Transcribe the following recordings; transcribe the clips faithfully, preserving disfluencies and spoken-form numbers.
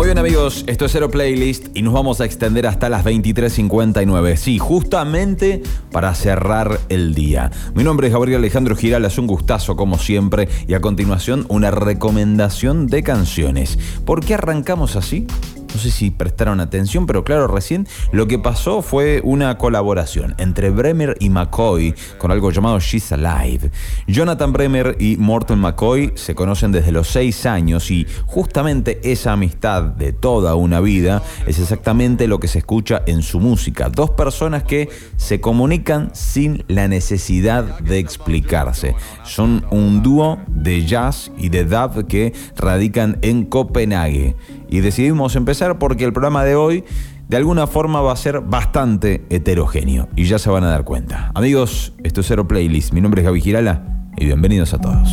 Muy bien, amigos, esto es Cero Playlist y nos vamos a extender hasta las veintitrés cincuenta y nueve. Sí, justamente para cerrar el día. Mi nombre es Gabriel Alejandro Giral, es un gustazo como siempre y a continuación una recomendación de canciones. ¿Por qué arrancamos así? No sé si prestaron atención, pero claro, recién lo que pasó fue una colaboración entre Bremer y McCoy con algo llamado She's Alive. Jonathan Bremer y Morten McCoy se conocen desde los seis años y justamente esa amistad de toda una vida es exactamente lo que se escucha en su música. Dos personas que se comunican sin la necesidad de explicarse. Son un dúo de jazz y de dub que radican en Copenhague. Y decidimos empezar porque el programa de hoy de alguna forma va a ser bastante heterogéneo y ya se van a dar cuenta. Amigos, esto es Cero Playlist. Mi nombre es Gaby Girala y bienvenidos a todos.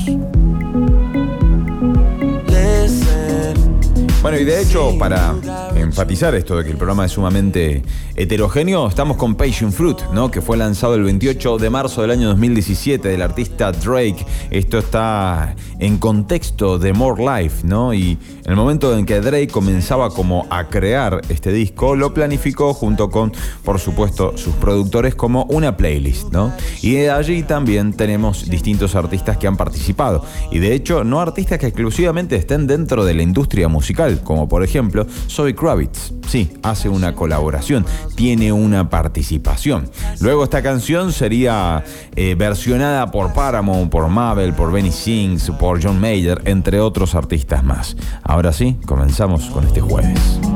Bueno, y de hecho, para enfatizar esto de que el programa es sumamente heterogéneo, estamos con Passion Fruit, ¿no? Que fue lanzado el veintiocho de marzo del año dos mil diecisiete del artista Drake. Esto está en contexto de More Life, ¿no? Y en el momento en que Drake comenzaba como a crear este disco, lo planificó junto con, por supuesto, sus productores como una playlist, ¿no? Y de allí también tenemos distintos artistas que han participado. Y de hecho, no artistas que exclusivamente estén dentro de la industria musical, como por ejemplo Zoe Kravitz. Sí, hace una colaboración, tiene una participación. Luego esta canción sería eh, versionada por Paramount, por Mabel, por Benny Sings, por John Mayer, entre otros artistas más. Ahora sí, comenzamos con este jueves.